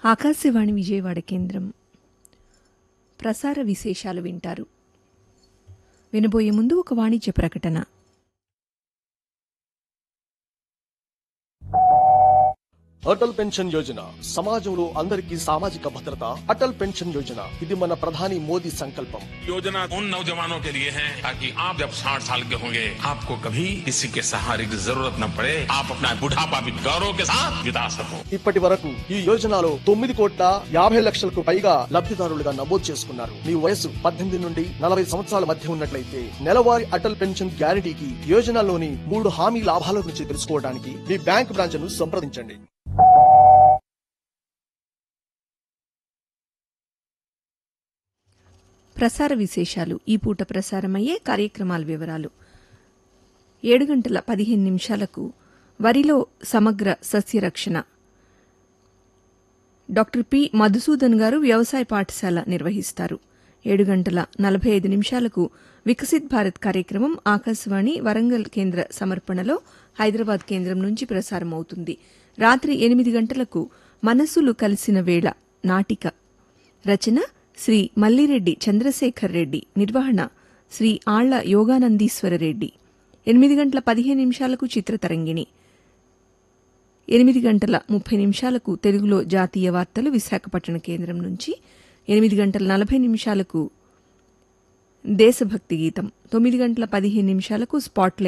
ఆకాశవాణి విజయవాడ కేంద్రం ప్రసార విశేషాలు వింటారు. వినబోయే ముందు ఒక వాణిజ్య ప్రకటన. అటల్ పెన్షన్ యోజన సమాజంలో అందరికీ సామాజిక భద్రత. అటల్ పెన్షన్ యోజన ఇది మన ప్రధాని మోదీ సంకల్పం. योजना उन नौजवानों के लिए है ताकि आप जब 60 साल के होंगे आपको कभी किसी के सहारे की जरूरत न पड़े, आप अपना बुढ़ापा भी गौरव के साथ बिता सको. ఇప్పటి వరకు ఈ యోజనలో 9,50,00,000కు పైగా లబ్ధిదారులుగా నమోదు చేసుకున్నారు. మీ వయసు 18 నుండి 40 సంవత్సరాల మధ్య ఉన్నట్లయితే నెలవారీ అటల్ పెన్షన్ గ్యారంటీకి యోజనలోని 3 హామీ లాభాల గురించి తెలుసుకోవడానికి మీ బ్యాంక్ బ్రాంచ్ను సంప్రదించండి. ప్రసార విశేషాలు. ఈ పూట ప్రసారమయ్యే కార్యక్రమాల వివరాలు. 7:15 వరిలో సమగ్ర సస్యరక్షణ డాక్టర్ పి మధుసూదన్ గారు వ్యవసాయ పాఠశాల నిర్వహిస్తారు. 7:45 వికసిత్ భారత్ కార్యక్రమం ఆకాశవాణి వరంగల్ కేంద్ర సమర్పణలో హైదరాబాద్ కేంద్రం నుంచి ప్రసారమవుతుంది. రాత్రి 8 గంటలకు మనస్సులు కలిసిన వేళ నాటిక రచన శ్రీ మల్లిరెడ్డి చంద్రశేఖర్ రెడ్డి, నిర్వహణ శ్రీ ఆళ్ల యోగానందీశ్వర రెడ్డి. 8:15 చిత్రతరంగిణి. 8:30 తెలుగులో జాతీయ వార్తలు విశాఖపట్నం కేంద్రం నుంచి. 8:40 దేశభక్తి గీతం. 9:15 స్పాట్లైట్